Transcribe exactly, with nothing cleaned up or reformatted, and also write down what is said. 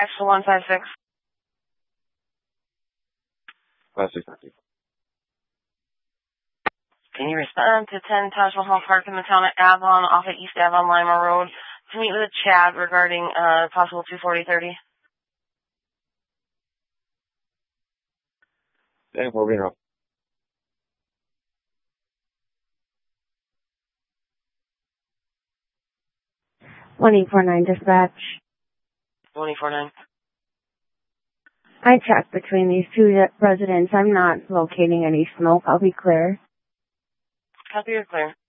Extra one five six. Five six nine two. Can you respond to ten Taj Mahal Park in the town of Avon off of East Avon Lima Road to meet with a Chad regarding uh possible two forty thirty? Yeah, we're being wrong. one eight four nine dispatch. one eight four nine. I checked between these two residents. I'm not locating any smoke. I'll be clear. Copy or clear?